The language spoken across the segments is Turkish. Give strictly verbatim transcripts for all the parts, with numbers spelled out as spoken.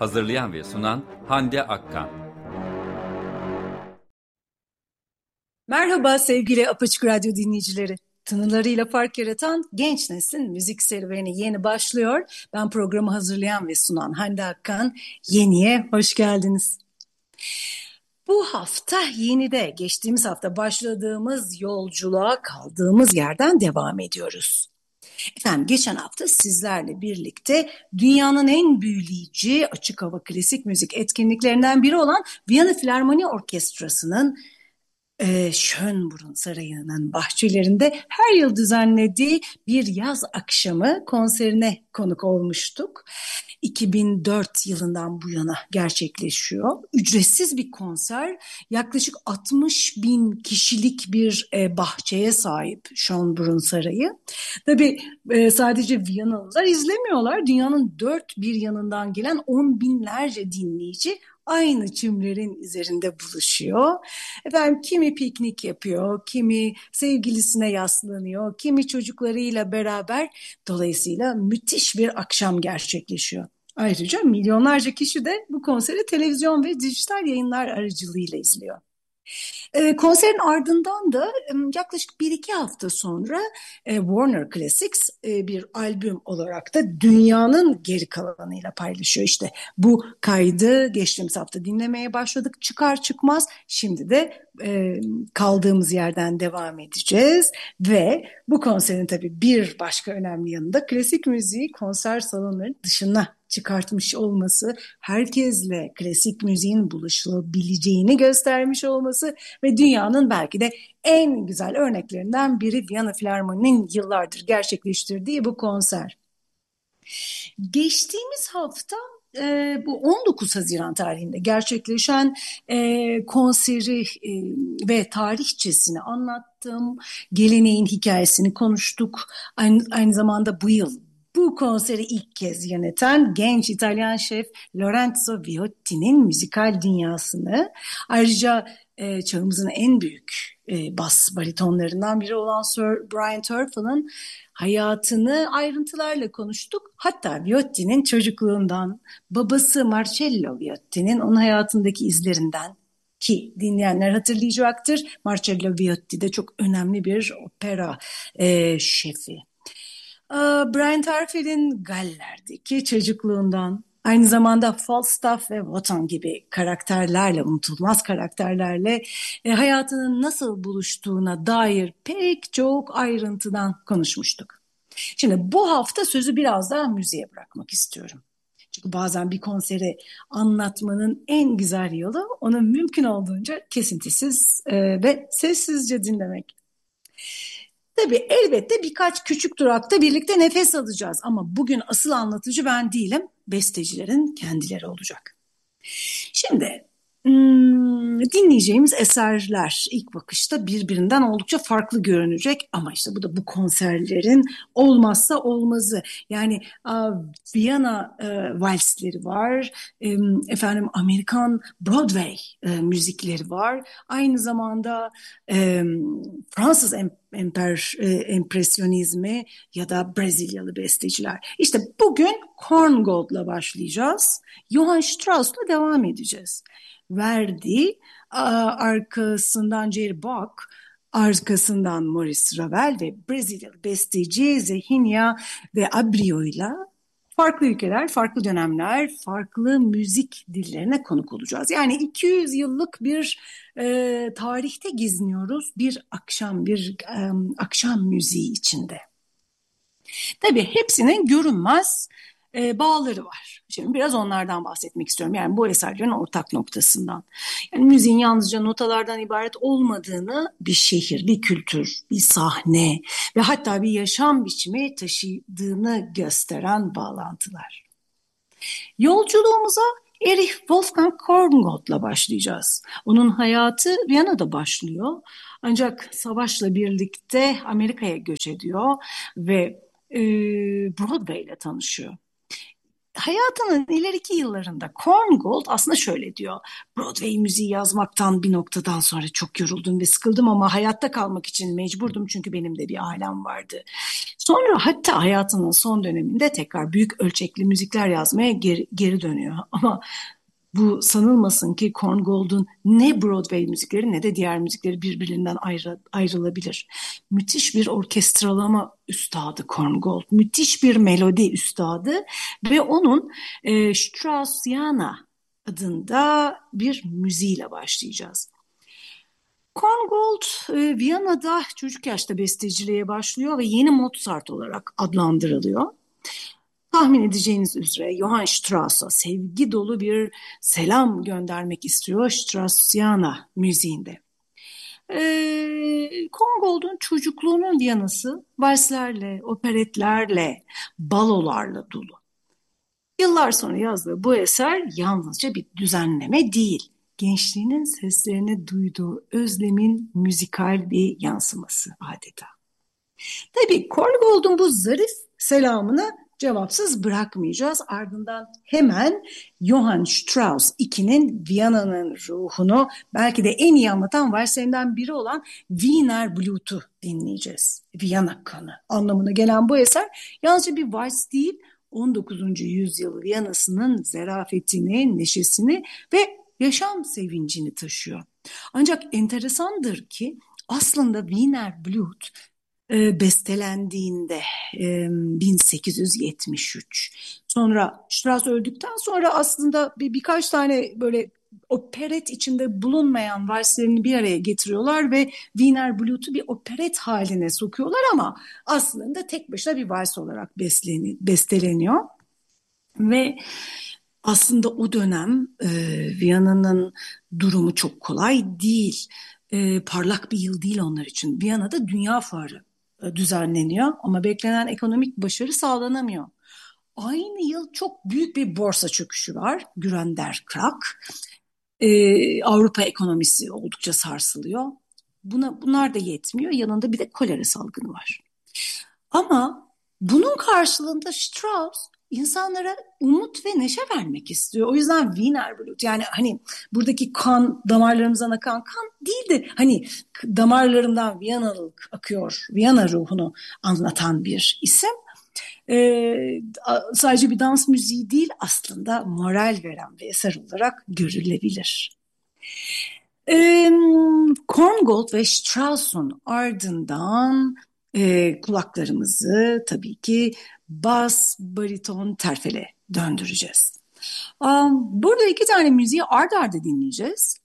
Hazırlayan ve sunan Hande Akkan. Merhaba sevgili Apaçık Radyo dinleyicileri. Tınılarıyla fark yaratan genç neslin müzik serüveni yeni başlıyor. Ben programı hazırlayan ve sunan Hande Akkan. Yeniye hoş geldiniz. Bu hafta yenide geçtiğimiz hafta başladığımız yolculuğa kaldığımız yerden devam ediyoruz. Efendim geçen hafta sizlerle birlikte dünyanın en büyüleyici açık hava klasik müzik etkinliklerinden biri olan Viyana Filarmoni Orkestrası'nın Ee, Schönbrunn Sarayı'nın bahçelerinde her yıl düzenlediği bir yaz akşamı konserine konuk olmuştuk. iki bin dört yılından bu yana gerçekleşiyor. Ücretsiz bir konser, yaklaşık altmış bin kişilik bir e, bahçeye sahip Schönbrunn Sarayı. Tabii e, sadece Viyanalılar izlemiyorlar. Dünyanın dört bir yanından gelen on binlerce dinleyici aynı çimlerin üzerinde buluşuyor. Efendim kimi piknik yapıyor, kimi sevgilisine yaslanıyor, kimi çocuklarıyla beraber. Dolayısıyla müthiş bir akşam gerçekleşiyor. Ayrıca milyonlarca kişi de bu konseri televizyon ve dijital yayınlar aracılığıyla izliyor. E, konserin ardından da e, yaklaşık bir iki hafta sonra e, Warner Classics e, bir albüm olarak da dünyanın geri kalanıyla paylaşıyor. İşte bu kaydı geçtiğimiz hafta dinlemeye başladık. Çıkar çıkmaz şimdi de e, kaldığımız yerden devam edeceğiz. Ve bu konserin tabii bir başka önemli yanı da klasik müziği konser salonlarının dışına çıkartmış olması, herkesle klasik müziğin buluşulabileceğini göstermiş olması ve dünyanın belki de en güzel örneklerinden biri Viyana Filarmoni'nin yıllardır gerçekleştirdiği bu konser. Geçtiğimiz hafta e, bu on dokuz Haziran tarihinde gerçekleşen e, konseri e, ve tarihçesini anlattım. Geleneğin hikayesini konuştuk. Aynı, aynı zamanda bu yıl bu konseri ilk kez yöneten genç İtalyan şef Lorenzo Viotti'nin müzikal dünyasını, ayrıca e, çağımızın en büyük e, bas baritonlarından biri olan Sir Brian Turfell'ın hayatını ayrıntılarla konuştuk. Hatta Viotti'nin çocukluğundan, babası Marcello Viotti'nin onun hayatındaki izlerinden, ki dinleyenler hatırlayacaktır. Marcello Viotti de çok önemli bir opera e, şefi. Brian Turfell'in Galler'deki çocukluğundan, aynı zamanda Falstaff ve Wotan gibi karakterlerle, unutulmaz karakterlerle e, hayatının nasıl buluştuğuna dair pek çok ayrıntıdan konuşmuştuk. Şimdi bu hafta sözü biraz daha müziğe bırakmak istiyorum. Çünkü bazen bir konseri anlatmanın en güzel yolu onu mümkün olduğunca kesintisiz e, ve sessizce dinlemek. Tabii elbette birkaç küçük durakta birlikte nefes alacağız ama bugün asıl anlatıcı ben değilim, bestecilerin kendileri olacak. Şimdi hmm, dinleyeceğimiz eserler ilk bakışta birbirinden oldukça farklı görünecek ama işte bu da bu konserlerin olmazsa olmazı. Yani a, Viyana e, valsleri var, e, efendim Amerikan Broadway e, müzikleri var, aynı zamanda e, Fransız em, emper, e, empresyonizmi ya da Brezilyalı besteciler. İşte bugün Korngold'la başlayacağız. Johann Strauss'la devam edeceğiz. Verdi, arkasından Jerry Bock, arkasından Maurice Ravel ve Brezilyalı besteci Zehinia ve Abreu'yla farklı ülkeler, farklı dönemler, farklı müzik dillerine konuk olacağız. Yani iki yüz yıllık bir e, tarihte geziniyoruz bir akşam, bir e, akşam müziği içinde. Tabii hepsinin görünmez e, bağları var. Şimdi biraz onlardan bahsetmek istiyorum. Yani bu eserlerin ortak noktasından. Yani müziğin yalnızca notalardan ibaret olmadığını, bir şehir, bir kültür, bir sahne ve hatta bir yaşam biçimi taşıdığını gösteren bağlantılar. Yolculuğumuza Erich Wolfgang Korngold'la başlayacağız. Onun hayatı Viyana'da başlıyor. Ancak savaşla birlikte Amerika'ya göç ediyor ve e, Broadway ile tanışıyor. hayatının ileriki yıllarında Korngold aslında şöyle diyor. Broadway müziği yazmaktan bir noktadan sonra çok yoruldum ve sıkıldım ama hayatta kalmak için mecburdum çünkü benim de bir ailem vardı. Sonra hatta hayatının son döneminde tekrar büyük ölçekli müzikler yazmaya geri, geri dönüyor. Ama bu sanılmasın ki Korngold'un ne Broadway müzikleri ne de diğer müzikleri birbirinden ayrı, ayrılabilir. Müthiş bir orkestralama üstadı Korngold, müthiş bir melodi üstadı ve onun e, Straussiana adında bir müziğiyle başlayacağız. Korngold e, Viyana'da çocuk yaşta besteciliğe başlıyor ve yeni Mozart olarak adlandırılıyor. Tahmin edeceğiniz üzere Johann Strauss'a sevgi dolu bir selam göndermek istiyor Straussiana müziğinde. Ee, Korngold'un çocukluğunun Viyana'sı valslerle, operetlerle, balolarla dolu. Yıllar sonra yazdığı bu eser yalnızca bir düzenleme değil, gençliğinin seslerini duyduğu özlemin müzikal bir yansıması adeta. Tabii Korngold'un bu zarif selamını cevapsız bırakmayacağız. Ardından hemen Johann Strauss iki'nin Viyana'nın ruhunu belki de en iyi anlatan valslerinden biri olan Wiener Blut'u dinleyeceğiz. Viyana kanı anlamına gelen bu eser yalnızca bir vals değil, on dokuzuncu yüzyıl Viyana'sının zarafetini, neşesini ve yaşam sevincini taşıyor. Ancak enteresandır ki aslında Wiener Blut e, bestelendiğinde e, bin sekiz yüz yetmiş üç. Sonra Strauss öldükten sonra aslında bir birkaç tane böyle operet içinde bulunmayan valslerini bir araya getiriyorlar ve Wiener Blut'u bir operet haline sokuyorlar ama aslında tek başına bir vals olarak besteleniyor. Ve aslında o dönem e, Viyana'nın durumu çok kolay değil. E, parlak bir yıl değil onlar için. Viyana'da Dünya Fuarı e, düzenleniyor ama beklenen ekonomik başarı sağlanamıyor. Aynı yıl çok büyük bir borsa çöküşü var. Gründer Krak. E, Avrupa ekonomisi oldukça sarsılıyor. Buna, bunlar da yetmiyor. Yanında bir de kolera salgını var. Ama bunun karşılığında Strauss insanlara umut ve neşe vermek istiyor. O yüzden Wiener Blut, yani hani buradaki kan, damarlarımızdan akan kan değil de hani damarlarından Viyanalılık akıyor, Viyana ruhunu anlatan bir isim. Ee, sadece bir dans müziği değil, aslında moral veren bir eser olarak görülebilir. Ee, Korngold ve Strauss'un ardından e, kulaklarımızı tabii ki bas, bariton, terfele döndüreceğiz. Um, burada iki tane müziği ard arda dinleyeceğiz.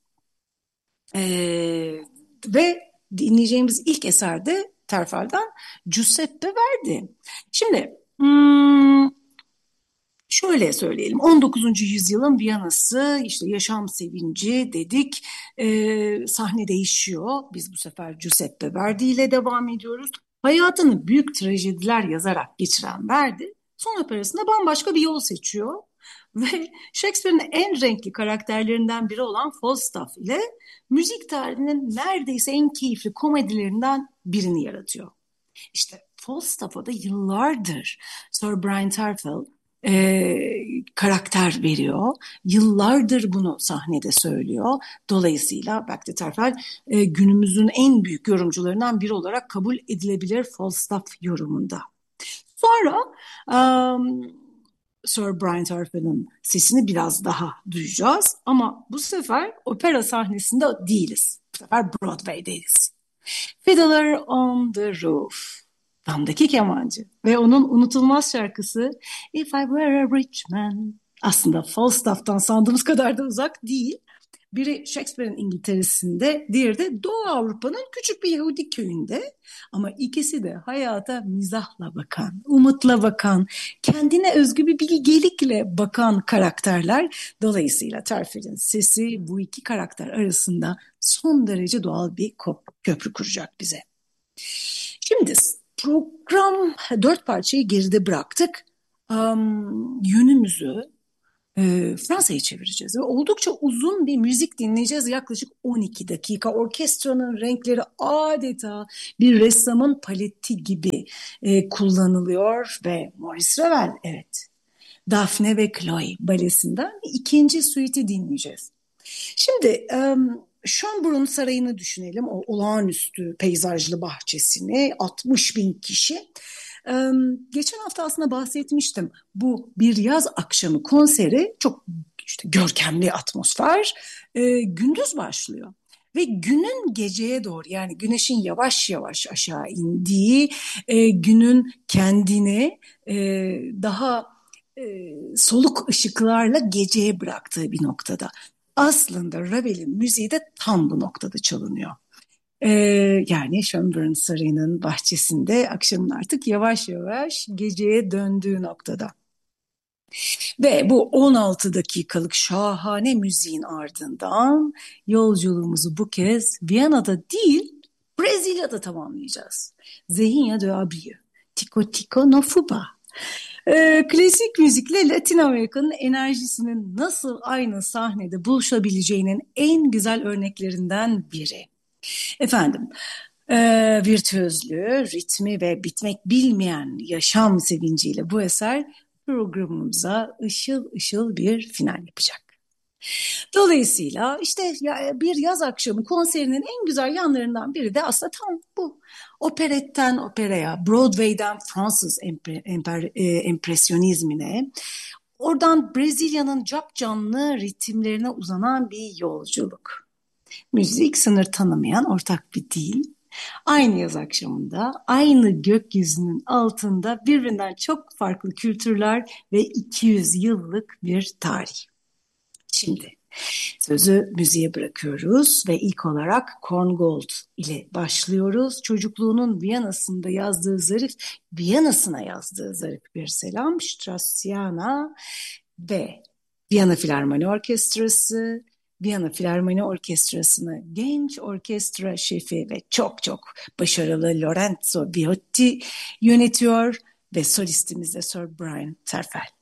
Ee, ve dinleyeceğimiz ilk eserde terfelden Giuseppe Verdi. Şimdi hmm, şöyle söyleyelim, on dokuzuncu yüzyılın Viyana'sı, işte yaşam sevinci dedik, ee, sahne değişiyor. Biz bu sefer Giuseppe Verdi ile devam ediyoruz. Hayatını büyük trajediler yazarak geçiren Verdi, son operasında bambaşka bir yol seçiyor. Ve Shakespeare'in en renkli karakterlerinden biri olan Falstaff ile müzik tarihinin neredeyse en keyifli komedilerinden birini yaratıyor. İşte Falstaff'a da yıllardır Sir Brian Terfel e, karakter veriyor. Yıllardır bunu sahnede söylüyor. Dolayısıyla Belki de Terfel e, günümüzün en büyük yorumcularından biri olarak kabul edilebilir Falstaff yorumunda. Sonra um, Sir Brian Terfel'in sesini biraz daha duyacağız ama bu sefer opera sahnesinde değiliz. Bu sefer Broadway'deyiz. Fiddler on the Roof, damdaki kemancı ve onun unutulmaz şarkısı If I Were a Rich Man. Aslında Falstaff'tan sandığımız kadar da uzak değil. Biri Shakespeare'in İngiltere'sinde, diğeri de Doğu Avrupa'nın küçük bir Yahudi köyünde. Ama ikisi de hayata mizahla bakan, umutla bakan, kendine özgü bir bilgelikle bakan karakterler. Dolayısıyla Terfel'in sesi bu iki karakter arasında son derece doğal bir köprü kuracak bize. Şimdi program dört parçayı geride bıraktık. Um, yönümüzü e, Fransa'ya çevireceğiz ve oldukça uzun bir müzik dinleyeceğiz. Yaklaşık on iki dakika. Orkestranın renkleri adeta bir ressamın paleti gibi e, kullanılıyor ve Maurice Ravel, evet, Daphne ve Chloe balesinden ikinci suite'i dinleyeceğiz. Şimdi um, Schönbrunn Sarayı'nı düşünelim. O olağanüstü peyzajlı bahçesini, altmış bin kişi. Um, geçen hafta aslında bahsetmiştim. Bu bir yaz akşamı konseri çok işte görkemli atmosfer. E, gündüz başlıyor. Ve günün geceye doğru, yani güneşin yavaş yavaş aşağı indiği, e, günün kendini e, daha e, soluk ışıklarla geceye bıraktığı bir noktada. Aslında Ravel'in müziği de tam bu noktada çalınıyor. Ee, yani Schönbrunn Sarayı'nın bahçesinde akşamın artık yavaş yavaş geceye döndüğü noktada. Ve bu on altı dakikalık şahane müziğin ardından yolculuğumuzu bu kez Viyana'da değil, Brezilya'da tamamlayacağız. Zehinya de Abiyo, Tico Tico no Fuba. Ee, klasik müzikle Latin Amerika'nın enerjisinin nasıl aynı sahnede buluşabileceğinin en güzel örneklerinden biri. Efendim, e, virtüözlüğü, ritmi ve bitmek bilmeyen yaşam sevinciyle bu eser programımıza ışıl ışıl bir final yapacak. Dolayısıyla işte bir yaz akşamı konserinin en güzel yanlarından biri de aslında tam bu. Operetten operaya, Broadway'den Fransız emper, emper, e, empresyonizmine, oradan Brezilya'nın capcanlı ritimlerine uzanan bir yolculuk. Müzik sınır tanımayan ortak bir dil. Aynı yaz akşamında, aynı gökyüzünün altında birbirinden çok farklı kültürler ve iki yüz yıllık bir tarih. Şimdi sözü müziğe bırakıyoruz ve ilk olarak Korngold ile başlıyoruz. Çocukluğunun Viyana'sında yazdığı zarif, Viyana'sına yazdığı zarif bir selam. Straussiana ve Viyana Filarmoni Orkestrası, Viyana Filarmoni Orkestrası'nı genç orkestra şefi ve çok çok başarılı Lorenzo Viotti yönetiyor ve solistimiz de Sir Brian Terfel.